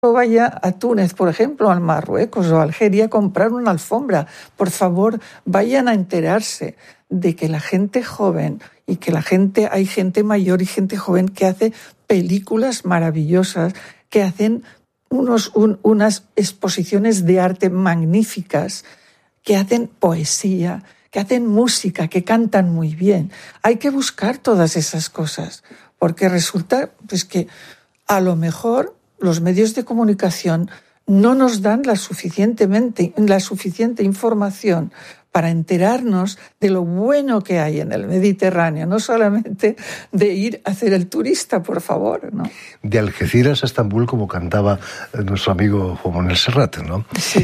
vaya a Túnez, por ejemplo, al Marruecos o a Algeria a comprar una alfombra. Por favor, vayan a enterarse de que la gente joven y que hay gente mayor y gente joven que hace películas maravillosas, que hacen unas exposiciones de arte magníficas, que hacen poesía, que hacen música, que cantan muy bien. Hay que buscar todas esas cosas, porque resulta pues, que a lo mejor los medios de comunicación no nos dan la suficiente información para enterarnos de lo bueno que hay en el Mediterráneo, no solamente de ir a hacer el turista, por favor, ¿no? De Algeciras a Estambul, como cantaba nuestro amigo Juan Manuel Serrat, ¿no? Sí.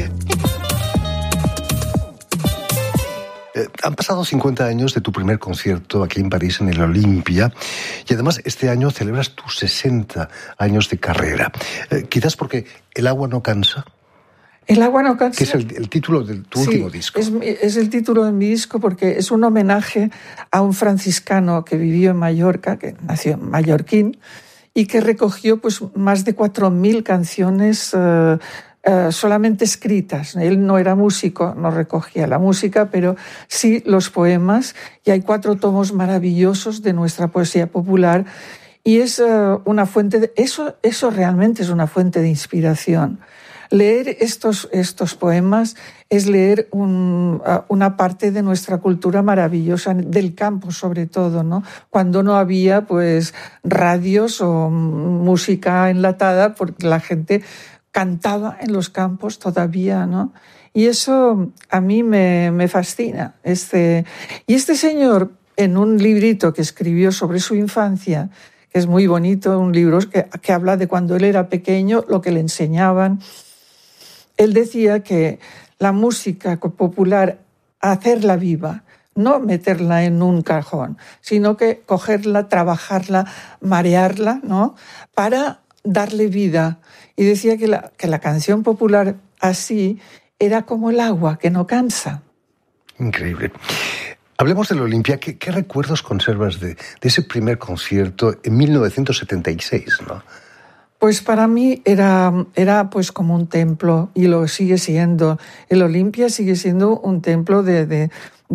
Han pasado 50 años de tu primer concierto aquí en París, en el Olympia, y además este año celebras tus 60 años de carrera. Quizás porque el agua no cansa. El agua no cansa. Que es el título de tu último disco. Es el título de mi disco porque es un homenaje a un franciscano que vivió en Mallorca, que nació en mallorquín, y que recogió pues, más de 4.000 canciones solamente escritas. Él no era músico, no recogía la música, pero sí los poemas, y hay 4 tomos maravillosos de nuestra poesía popular, y es una fuente eso realmente es una fuente de inspiración. Leer estos poemas es leer una parte de nuestra cultura maravillosa, del campo sobre todo, ¿no? Cuando no había pues radios o música enlatada, porque la gente cantaba en los campos todavía, ¿no? Y eso a mí me fascina. Y este señor, en un librito que escribió sobre su infancia, que es muy bonito, un libro que habla de cuando él era pequeño, lo que le enseñaban. Él decía que la música popular, hacerla viva, no meterla en un cajón, sino que cogerla, trabajarla, marearla, ¿no? Para darle vida. Y decía que la canción popular así era como el agua, que no cansa. Increíble. Hablemos del Olympia. ¿Qué recuerdos conservas de ese primer concierto en 1976, ¿no? Pues para mí era pues como un templo, y lo sigue siendo. El Olympia sigue siendo un templo de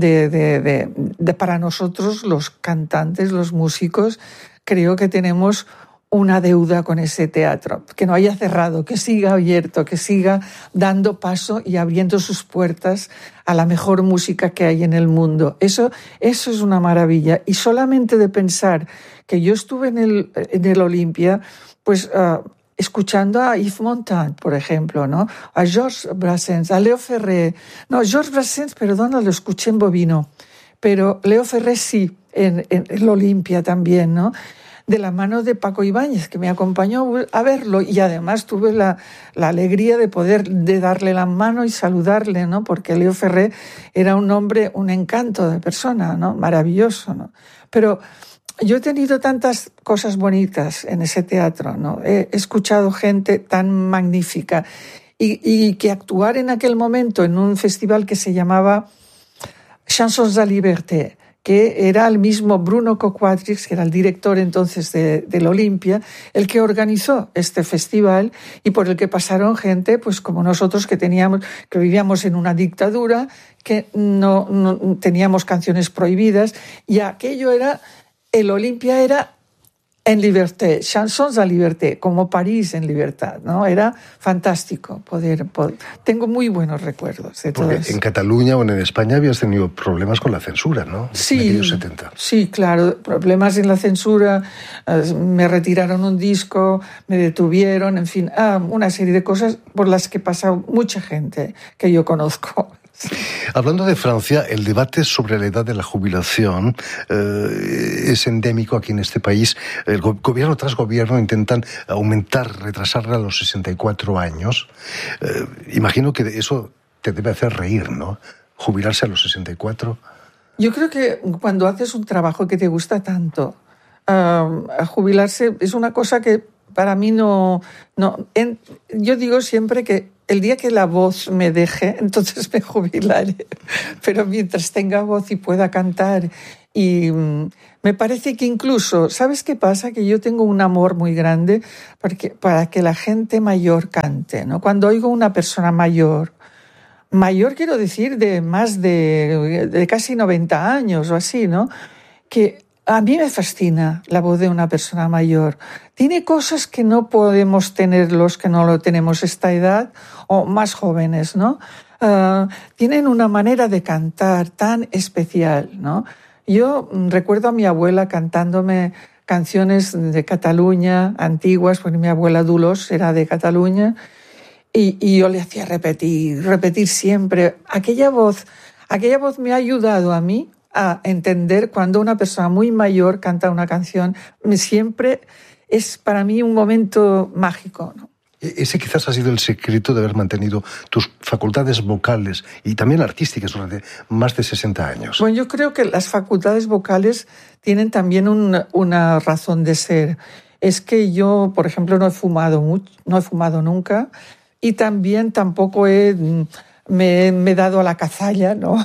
para nosotros, los cantantes, los músicos. Creo que tenemos una deuda con ese teatro, que no haya cerrado, que siga abierto, que siga dando paso y abriendo sus puertas a la mejor música que hay en el mundo. Eso es una maravilla. Y solamente de pensar que yo estuve en el Olympia, pues escuchando a Yves Montand, por ejemplo, ¿no? A Georges Brassens, a Léo Ferré. No, Georges Brassens, perdona, lo escuché en bovino, pero Léo Ferré sí, en el Olympia también, ¿no? De la mano de Paco Ibáñez, que me acompañó a verlo, y además tuve la alegría de darle la mano y saludarle, ¿no? Porque Léo Ferré era un hombre, un encanto de persona, ¿no? Maravilloso, ¿no? Pero yo he tenido tantas cosas bonitas en ese teatro, ¿no? He escuchado gente tan magnífica, y que actuar en aquel momento en un festival que se llamaba Chansons à Liberté, que era el mismo Bruno Coquadrix, que era el director entonces del Olympia, el que organizó este festival, y por el que pasaron gente pues como nosotros, que vivíamos en una dictadura, que no teníamos canciones prohibidas, y el Olympia era en liberté, chansons à liberté, como París en libertad, ¿no? Era fantástico poder. Tengo muy buenos recuerdos de todo eso. Porque en Cataluña o en España habías tenido problemas con la censura, ¿no? Sí, en los 70. Sí, claro, problemas en la censura, me retiraron un disco, me detuvieron, en fin, una serie de cosas por las que pasa mucha gente que yo conozco. Hablando de Francia, el debate sobre la edad de la jubilación es endémico aquí en este país. El gobierno tras gobierno intentan retrasarla a los 64 años. Imagino que eso te debe hacer reír, ¿no? Jubilarse a los 64. Yo creo que cuando haces un trabajo que te gusta tanto, jubilarse es una cosa que para mí no. Yo digo siempre que el día que la voz me deje, entonces me jubilaré. Pero mientras tenga voz y pueda cantar Y me parece que incluso, ¿sabes qué pasa? Que yo tengo un amor muy grande para que la gente mayor cante, ¿no? Cuando oigo una persona mayor quiero decir de más de casi 90 años o así, ¿no? Que a mí me fascina la voz de una persona mayor. Tiene cosas que no podemos tener los que no lo tenemos esta edad o más jóvenes, ¿no? Tienen una manera de cantar tan especial, ¿no? Yo recuerdo a mi abuela cantándome canciones de Cataluña antiguas, porque mi abuela Dolors era de Cataluña, y yo le hacía repetir siempre. Aquella voz me ha ayudado a mí a entender cuando una persona muy mayor canta una canción. Siempre es para mí un momento mágico, ¿no? Ese quizás ha sido el secreto de haber mantenido tus facultades vocales y también artísticas durante más de 60 años. Bueno, yo creo que las facultades vocales tienen también una razón de ser. Es que yo, por ejemplo, no he fumado nunca, y también tampoco me he dado a la cazalla, ¿no?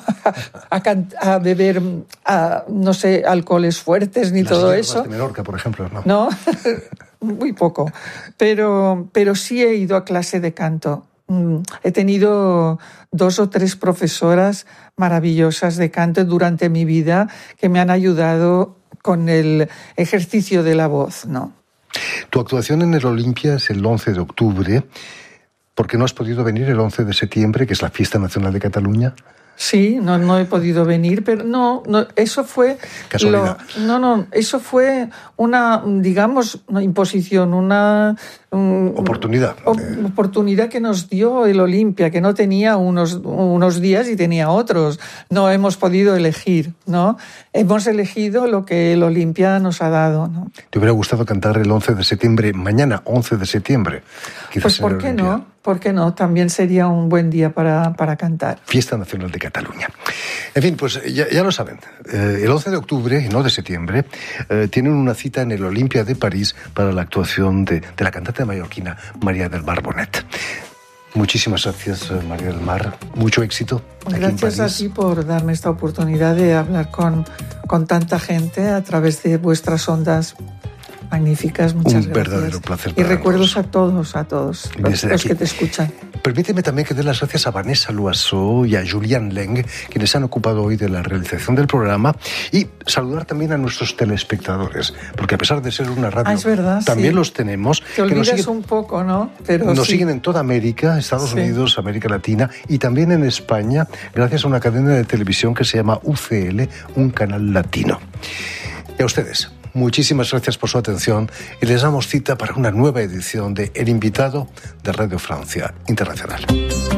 a beber, no sé, alcoholes fuertes ni todo eso. De Menorca, por ejemplo, ¿no? No, muy poco. Pero sí he ido a clase de canto. He tenido 2 o 3 profesoras maravillosas de canto durante mi vida que me han ayudado con el ejercicio de la voz, ¿no? Tu actuación en el Olimpia es el 11 de octubre. ¿Por qué no has podido venir el 11 de septiembre, que es la Fiesta Nacional de Cataluña? Sí, no he podido venir, pero no, eso fue... Casualidad. Eso fue una, digamos, una imposición, una... Oportunidad. Oportunidad que nos dio el Olimpia, que no tenía unos días y tenía otros. No hemos podido elegir, ¿no? Hemos elegido lo que el Olimpia nos ha dado, ¿no? ¿Te hubiera gustado cantar el 11 de septiembre, mañana 11 de septiembre? Pues ¿por qué no? ¿Por qué no? También sería un buen día para cantar. Fiesta Nacional de Cataluña. En fin, pues ya lo saben. El 11 de octubre, y no de septiembre, tienen una cita en el Olimpia de París para la actuación de la cantante mallorquina María del Mar Bonet. Muchísimas gracias, María del Mar. Mucho éxito. Gracias a ti por darme esta oportunidad de hablar con tanta gente a través de vuestras ondas magníficas. Muchas gracias. Un verdadero placer. Y recuerdos a todos los que te escuchan. Permíteme también que dé las gracias a Vanessa Loiseau y a Julián Leng, quienes han ocupado hoy de la realización del programa, y saludar también a nuestros telespectadores, porque a pesar de ser una radio, es verdad, también sí. Los tenemos. Te olvidas un poco, ¿no? Pero nos siguen en toda América, Estados Unidos, América Latina y también en España, gracias a una cadena de televisión que se llama UCL, un canal latino. Y a ustedes, muchísimas gracias por su atención y les damos cita para una nueva edición de El Invitado de Radio Francia Internacional.